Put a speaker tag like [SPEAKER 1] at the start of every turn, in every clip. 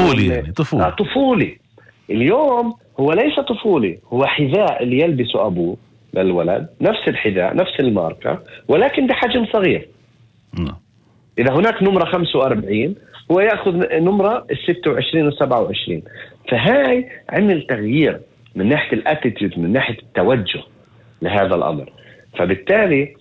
[SPEAKER 1] طفولي يعني
[SPEAKER 2] طفولي. اليوم هو ليس طفولي، هو حذاء اللي يلبسه أبوه للولد، نفس الحذاء نفس الماركة ولكن بحجم صغير. إذا هناك نمرة 45 هو يأخذ نمرة 26 و 27. فهاي عمل تغيير من ناحية الاتيتيود، من ناحية التوجه لهذا الأمر. فبالتالي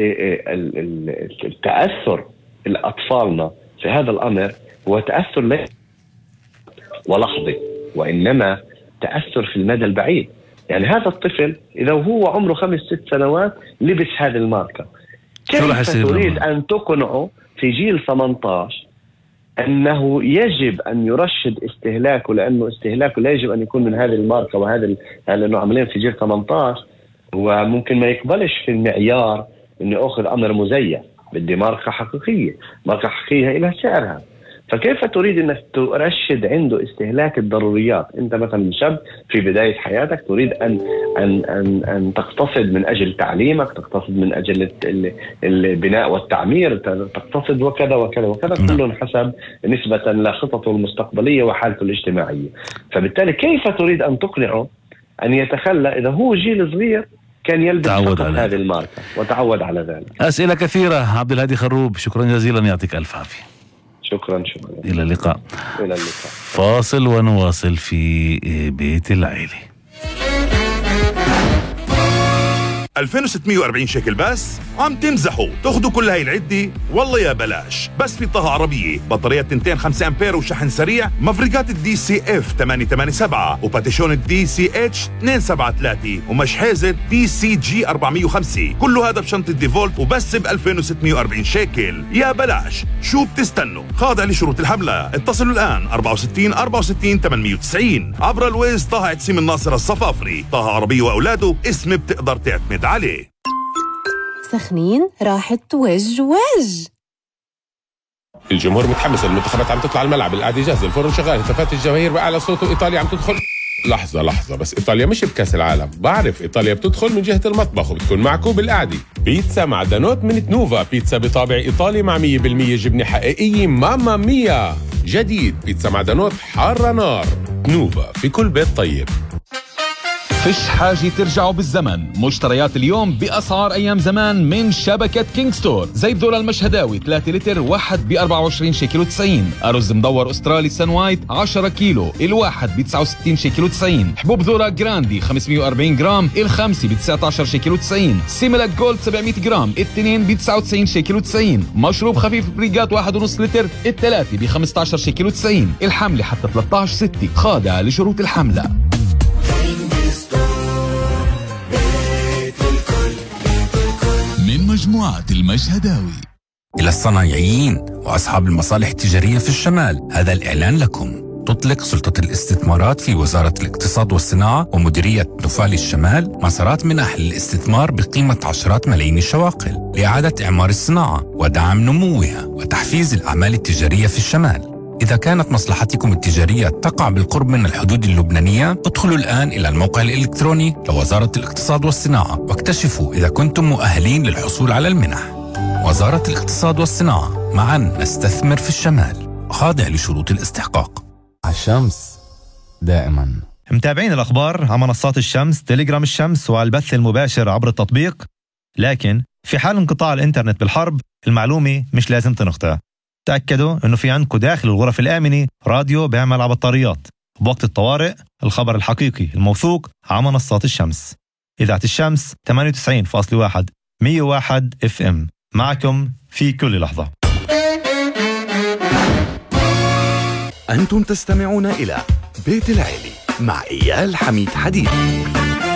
[SPEAKER 2] التأثر الأطفالنا في هذا الأمر هو تأثر ليس ولحظي، وإنما تأثر في المدى البعيد. يعني هذا الطفل إذا هو عمره 5-6 سنوات لبس هذه الماركة، كيف تريد أن تقنعه في جيل 18 أنه يجب أن يرشد استهلاكه، لأنه استهلاكه لا يجب أن يكون من هذه الماركة وهذا لأنه عملين في جيل 18 هو ممكن ما يقبلش في المعيار أنه أخذ أمر مزيف، بدي ماركة حقيقية، ماركة حقيقية إلى سعرها. فكيف تريد أنك ترشد عنده استهلاك الضروريات؟ أنت مثلا شاب في بداية حياتك تريد أن تقتصد من أجل تعليمك، تقتصد من أجل البناء والتعمير، تقتصد وكذا وكذا وكذا، كل حسب نسبة لخططه المستقبلية وحالته الاجتماعية. فبالتالي كيف تريد أن تقنعه أن يتخلى إذا هو جيل صغير كان يلبس هذه الماركة وتعود على ذلك؟
[SPEAKER 1] أسئلة كثيرة. عبد الهادي خروب، شكرا جزيلا، يعطيك ألف عافية.
[SPEAKER 2] شكرا.
[SPEAKER 1] إلى اللقاء. فاصل ونواصل في بيت العيلة.
[SPEAKER 3] 2640 شكل بس عم تمزحوا؟ تاخدوا كل هاي العدة؟ والله يا بلاش. بس في طه عربية بطاريات 205 أمبير وشحن سريع، مفرقات الدي سي اف 887 وباتيشون الدي سي اتش 273 ومش حازر دي سي جي 405. كل هذا بشنطة ديفولت وبس ب 2640 شكل. يا بلاش، شو بتستنوا؟ خاضع لشروط الحملة. اتصلوا الآن 64 64 890 عبر الويز. طه عتسيم الناصر الصفافري. طه عربية وأولاده، اسم بتقدر تعتمد عليه.
[SPEAKER 4] سخنين راحت وج.
[SPEAKER 5] الجمهور متحمس، المنتخبات عم تطلع الملعب، القعدة جاهزة، الفرن شغال، هتافات الجماهير بأعلى صوت، وإيطاليا عم تدخل. لحظة بس، إيطاليا مش بكأس العالم. بعرف إيطاليا بتدخل من جهة المطبخ وبتكون معكم بالقعدة. بيتزا معدنوت من تنوفا، بيتزا بطابع إيطالي مع 100% جبنة حقيقية. ماما ميا. جديد بيتزا معدنوت حارة نار. تنوفا، في كل بيت طيب.
[SPEAKER 6] فيش حاجة ترجعوا بالزمن. مشتريات اليوم بأسعار أيام زمان من شبكة كينج ستور. زيت ذرة المشهداوي 3 لتر واحد ب 24 شيكل و90. أرز مدور أسترالي سان وايت 10 كيلو الواحد ب 69 شيكل و90. حبوب ذرة جراندي 540 جرام الخمسة ب 19 شيكل و90. سيميلاك جولد 700 جرام الاثنين ب 99 شيكل و90. مشروب خفيف بريقات 1.5 لتر الثلاثة ب 15 شيكل و90. الحملة حتى 13/6، خاضعة لشروط الحملة.
[SPEAKER 7] من مجموعة المشهداوي. إلى الصنايعيين وأصحاب المصالح التجارية في الشمال، هذا الإعلان لكم. تطلق سلطة الاستثمارات في وزارة الاقتصاد والصناعة ومديرية نوفال الشمال مسارات منح للاستثمار بقيمة 10 ملايين الشواقل لإعادة إعمار الصناعة ودعم نموها وتحفيز الأعمال التجارية في الشمال. إذا كانت مصلحتكم التجارية تقع بالقرب من الحدود اللبنانية، ادخلوا الآن إلى الموقع الإلكتروني لوزارة الاقتصاد والصناعة واكتشفوا إذا كنتم مؤهلين للحصول على المنح. وزارة الاقتصاد والصناعة، معا نستثمر في الشمال، خاضع لشروط الاستحقاق.
[SPEAKER 8] الشمس دائما.
[SPEAKER 9] متابعين الأخبار على منصات الشمس، تليجرام الشمس وعلى البث المباشر عبر التطبيق. لكن في حال انقطاع الإنترنت بالحرب، المعلومة مش لازم تنقطع. تأكدوا أنه في عندكم داخل الغرف الآمنة راديو بيعمل على بطاريات. بوقت الطوارئ الخبر الحقيقي الموثوق على منصات الشمس. إذاعة الشمس 98.1 101 FM، معكم في كل لحظة.
[SPEAKER 3] أنتم تستمعون إلى بيت العيلة مع إيال حميد حديد.